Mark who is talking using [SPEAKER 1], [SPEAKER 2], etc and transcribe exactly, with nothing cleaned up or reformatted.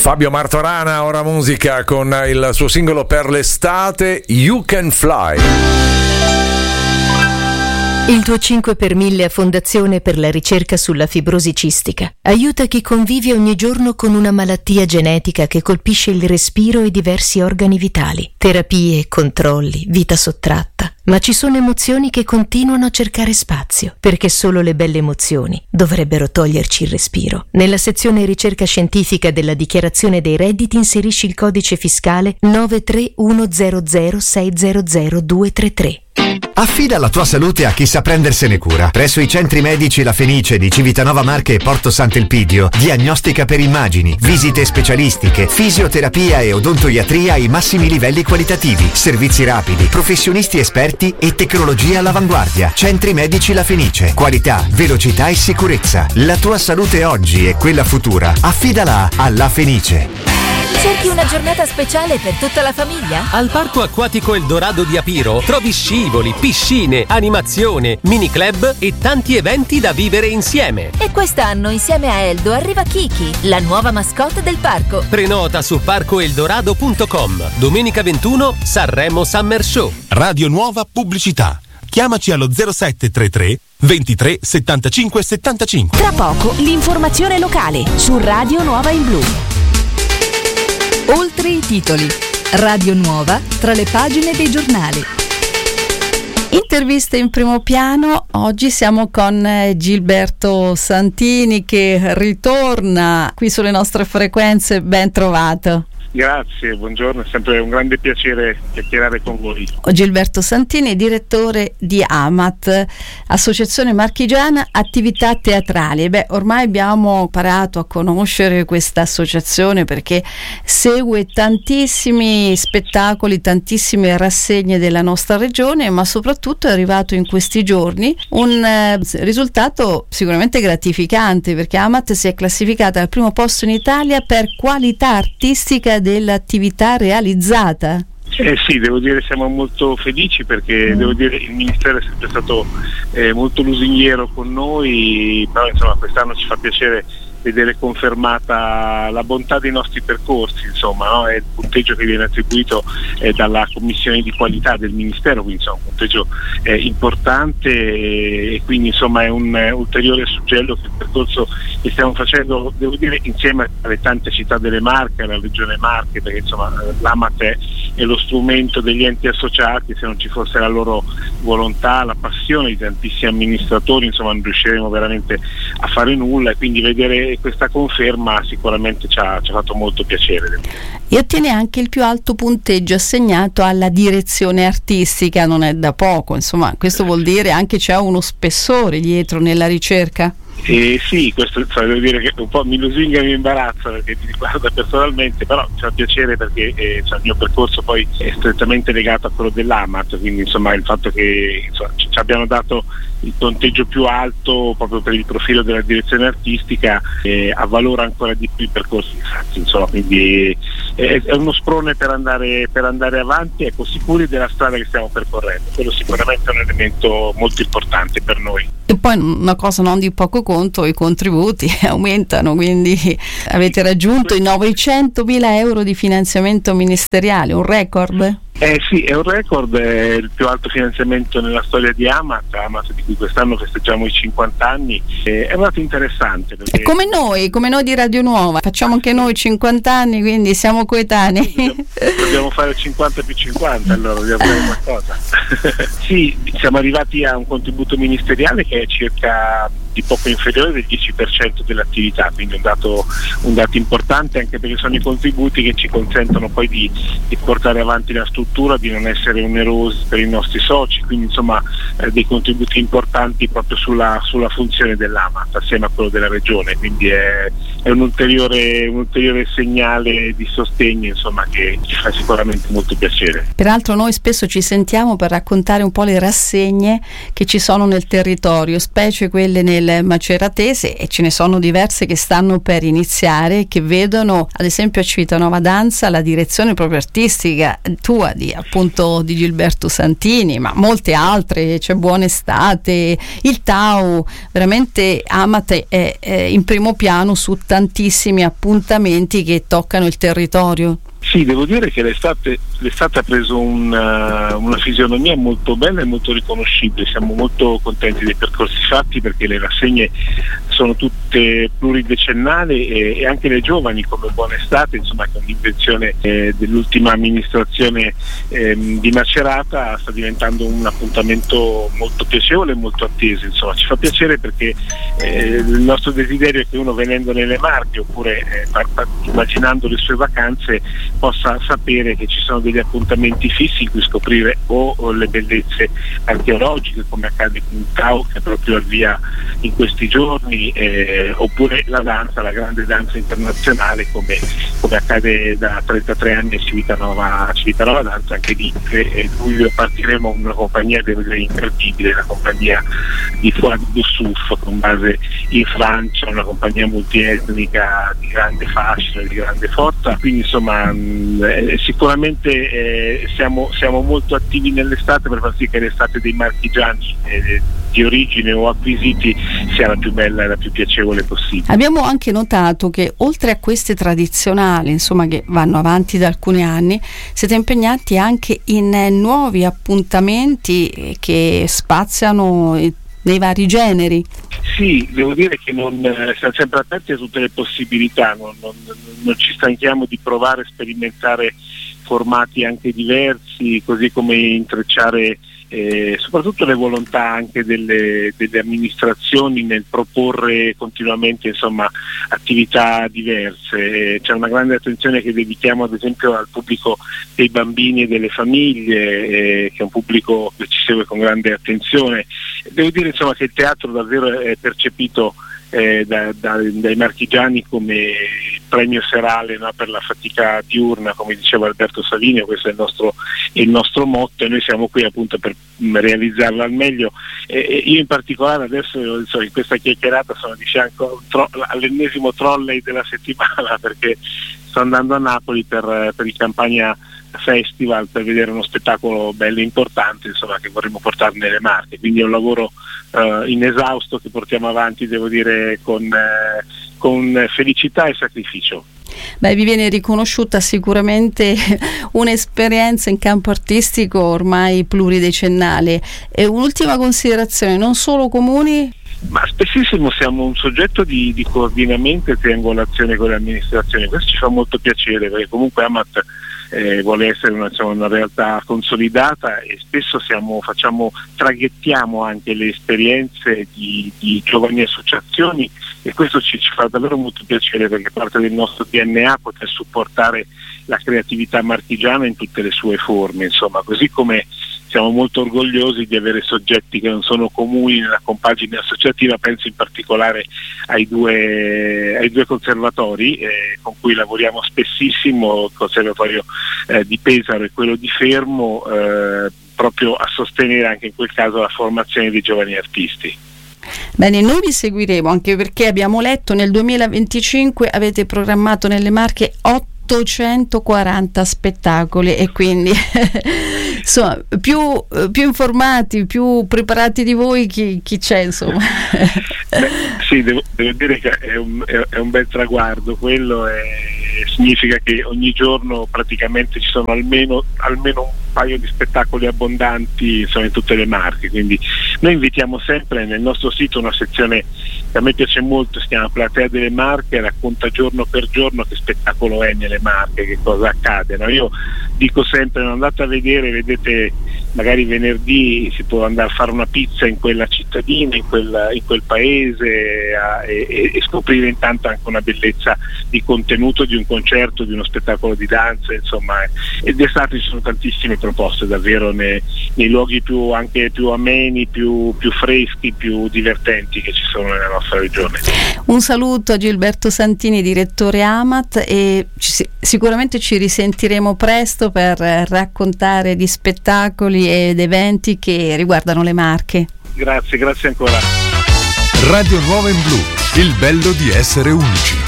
[SPEAKER 1] Fabio Martorana, ora musica con il suo singolo per l'estate, You Can Fly.
[SPEAKER 2] Il tuo cinque per mille a Fondazione per la ricerca sulla fibrosi cistica aiuta chi convive ogni giorno con una malattia genetica che colpisce il respiro e diversi organi vitali. Terapie, controlli, vita sottratta. Ma ci sono emozioni che continuano a cercare spazio, perché solo le belle emozioni dovrebbero toglierci il respiro. Nella sezione ricerca scientifica della dichiarazione dei redditi inserisci il codice fiscale nove tre uno zero zero sei zero zero due tre tre.
[SPEAKER 3] Affida la tua salute a chi sa prendersene cura. Presso i centri medici La Fenice di Civitanova Marche e Porto Sant'Elpidio, diagnostica per immagini, visite specialistiche, fisioterapia e odontoiatria ai massimi livelli qualitativi, servizi rapidi, professionisti esperti e tecnologia all'avanguardia. Centri medici La Fenice, qualità, velocità e sicurezza. La tua salute oggi e quella futura, affidala a La Fenice.
[SPEAKER 4] Cerchi una giornata speciale per tutta la famiglia?
[SPEAKER 5] Al Parco Acquatico Eldorado di Apiro trovi scivoli, piscine, animazione, mini club e tanti eventi da vivere insieme.
[SPEAKER 4] E quest'anno insieme a Eldo arriva Kiki, la nuova mascotte del parco.
[SPEAKER 5] Prenota su parco eldorado punto com. Domenica ventuno Sanremo Summer Show.
[SPEAKER 6] Radio Nuova Pubblicità. Chiamaci allo zero sette tre tre ventitré settantacinque settantacinque.
[SPEAKER 7] Tra poco l'informazione locale su Radio Nuova in Blu. Oltre i titoli, Radio Nuova tra le pagine dei giornali.
[SPEAKER 8] Interviste in primo piano. Oggi siamo con Gilberto Santini che ritorna qui sulle nostre frequenze. Ben trovato.
[SPEAKER 9] Grazie, buongiorno, è sempre un grande piacere chiacchierare con voi.
[SPEAKER 8] Gilberto Santini, direttore di AMAT, Associazione Marchigiana Attività Teatrali. Beh, ormai abbiamo imparato a conoscere questa associazione perché segue tantissimi spettacoli, tantissime rassegne della nostra regione, ma soprattutto è arrivato in questi giorni un eh, risultato sicuramente gratificante, perché AMAT si è classificata al primo posto in Italia per qualità artistica dell'attività realizzata.
[SPEAKER 9] Eh sì, devo dire siamo molto felici perché mm. devo dire il Ministero è sempre stato eh, molto lusinghiero con noi, però insomma quest'anno ci fa piacere vedere confermata la bontà dei nostri percorsi, insomma, no? È il punteggio che viene attribuito eh, dalla commissione di qualità del Ministero, quindi insomma un punteggio eh, importante e, e quindi insomma è un eh, ulteriore suggello che il percorso che stiamo facendo, devo dire, insieme alle tante città delle Marche, alla Regione Marche, perché insomma l'AMAT è, è lo strumento degli enti associati, se non ci fosse la loro volontà, la passione di tantissimi amministratori, insomma non riusciremo veramente a fare nulla, e quindi vedere questa conferma sicuramente ci ha, ci ha fatto molto piacere.
[SPEAKER 8] E ottiene anche il più alto punteggio assegnato alla direzione artistica, non è da poco, insomma questo vuol dire anche c'è uno spessore dietro nella ricerca.
[SPEAKER 9] Eh sì, questo cioè, devo dire che un po' mi lusinga e mi imbarazza perché mi riguarda personalmente, però mi fa piacere perché eh, cioè, il mio percorso poi è strettamente legato a quello dell'AMAT, quindi insomma il fatto che insomma, ci abbiano dato il punteggio più alto proprio per il profilo della direzione artistica eh, avvalora ancora di più i percorsi fatti, insomma, quindi eh, è uno sprone per andare, per andare avanti, ecco, sicuri della strada che stiamo percorrendo. Quello sicuramente è un elemento molto importante per noi.
[SPEAKER 8] E poi una cosa non di poco conto, i contributi aumentano, quindi avete raggiunto i novecentomila euro di finanziamento ministeriale, un record?
[SPEAKER 9] Eh sì, è un record, è il più alto finanziamento nella storia di AMAT, AMAT di cui quest'anno festeggiamo i cinquanta anni, eh, è un dato interessante. Perché...
[SPEAKER 8] E come noi, come noi di Radio Nuova, facciamo anche noi cinquanta anni, quindi siamo coetanei.
[SPEAKER 9] Dobbiamo, dobbiamo fare cinquanta più cinquanta, allora dobbiamo fare qualcosa. Sì, siamo arrivati a un contributo ministeriale che è circa di poco inferiore del dieci per cento dell'attività, quindi un dato, un dato importante, anche perché sono i contributi che ci consentono poi di, di portare avanti la struttura, di non essere onerosi per i nostri soci, quindi insomma eh, dei contributi importanti proprio sulla, sulla funzione dell'AMAT assieme a quello della regione, quindi è, è un ulteriore, un ulteriore segnale di sostegno, insomma, che ci fa sicuramente molto piacere.
[SPEAKER 8] Peraltro noi spesso ci sentiamo per raccontare un po' le rassegne che ci sono nel territorio, specie quelle nel maceratese, e ce ne sono diverse che stanno per iniziare, che vedono ad esempio a Civitanova Danza la direzione proprio artistica tua, di appunto di Gilberto Santini, ma molte altre, c'è Buona Estate, il Tau, veramente AMAT è, è in primo piano su tantissimi appuntamenti che toccano il territorio.
[SPEAKER 9] Sì, devo dire che l'estate, l'estate ha preso una, una fisionomia molto bella e molto riconoscibile. Siamo molto contenti dei percorsi fatti, perché le rassegne sono tutte pluridecennali e, e anche le giovani, come Buona Estate, insomma, che è un'invenzione eh, dell'ultima amministrazione eh, di Macerata, sta diventando un appuntamento molto piacevole e molto atteso. Insomma, ci fa piacere perché eh, il nostro desiderio è che uno, venendo nelle Marche oppure eh, par- par- immaginando le sue vacanze, possa sapere che ci sono degli appuntamenti fissi in cui scoprire o, o le bellezze archeologiche, come accade con Tau, che è proprio al via in questi giorni, eh, oppure la danza, la grande danza internazionale, come, come accade da trentatré anni a Civitanova, Civitanova Danza. Anche lì eh, luglio partiremo con una compagnia, devo dire, incredibile, la compagnia di Foire du Boussouf, con base in Francia, una compagnia multietnica di grande fascino, di grande forza. Quindi insomma Eh, sicuramente eh, siamo, siamo molto attivi nell'estate per far sì che l'estate dei marchigiani eh, di origine o acquisiti sia la più bella e la più piacevole possibile.
[SPEAKER 8] Abbiamo anche notato che oltre a queste tradizionali, insomma, che vanno avanti da alcuni anni, siete impegnati anche in eh, nuovi appuntamenti che spaziano eh, nei vari generi.
[SPEAKER 9] Sì, devo dire che non, eh, siamo sempre aperti a tutte le possibilità, non, non, non ci stanchiamo di provare a sperimentare formati anche diversi, così come intrecciare eh, soprattutto le volontà anche delle, delle amministrazioni nel proporre continuamente, insomma, attività diverse. C'è una grande attenzione che dedichiamo ad esempio al pubblico dei bambini e delle famiglie, eh, che è un pubblico che ci segue con grande attenzione. Devo dire insomma che il teatro davvero è percepito eh, da, da, dai marchigiani come premio serale, no, per la fatica diurna, come diceva Alberto Savinio. Questo è il nostro, il nostro motto, e noi siamo qui appunto per realizzarlo al meglio. E, e io in particolare adesso, so, in questa chiacchierata sono di fianco tro- all'ennesimo trolley della settimana, perché sto andando a Napoli per, per il Campania Festival, per vedere uno spettacolo bello e importante, insomma, che vorremmo portare nelle Marche. Quindi è un lavoro uh, inesausto che portiamo avanti, devo dire, con, uh, con felicità e sacrificio.
[SPEAKER 8] Beh, vi viene riconosciuta sicuramente un'esperienza in campo artistico ormai pluridecennale. E un'ultima considerazione: non solo comuni,
[SPEAKER 9] ma spessissimo siamo un soggetto di, di coordinamento e triangolazione con le amministrazioni. Questo ci fa molto piacere, perché comunque Amat eh, vuole essere una, insomma, una realtà consolidata, e spesso siamo, facciamo, traghettiamo anche le esperienze di, di giovani associazioni, e questo ci, ci fa davvero molto piacere, perché parte del nostro D N A poter supportare la creatività marchigiana in tutte le sue forme, insomma, così come siamo molto orgogliosi di avere soggetti che non sono comuni nella compagine associativa. Penso in particolare ai due, ai due conservatori eh, con cui lavoriamo spessissimo, il conservatorio eh, di Pesaro e quello di Fermo, eh, proprio a sostenere anche in quel caso la formazione dei giovani artisti.
[SPEAKER 8] Bene, noi vi seguiremo, anche perché abbiamo letto nel duemilaventicinque avete programmato nelle Marche ottocentoquaranta spettacoli, e quindi insomma più, più informati, più preparati di voi chi, chi c'è, insomma.
[SPEAKER 9] Beh, sì, devo, devo dire che è un, è, è un bel traguardo quello, e significa che ogni giorno praticamente ci sono almeno, almeno un paio di spettacoli abbondanti, insomma, in tutte le Marche. Quindi noi invitiamo sempre nel nostro sito una sezione che a me piace molto, si chiama Platea delle Marche, racconta giorno per giorno che spettacolo è nelle Marche, che cosa accade, no? Io dico sempre: non andate a vedere, vedete magari venerdì si può andare a fare una pizza in quella cittadina, in quel, in quel paese, a, e, e scoprire intanto anche una bellezza di contenuto di un concerto, di uno spettacolo di danza, insomma. Ed d'estate ci sono tantissime proposte davvero nei, nei luoghi più, anche più ameni, più, più freschi, più divertenti che ci sono nella nostra regione.
[SPEAKER 8] Un saluto a Gilberto Santini, direttore Amat, e ci, sicuramente ci risentiremo presto per raccontare di spettacoli ed eventi che riguardano le Marche.
[SPEAKER 9] Grazie, grazie ancora.
[SPEAKER 10] Radio Nuova in Blu, il bello di essere unici.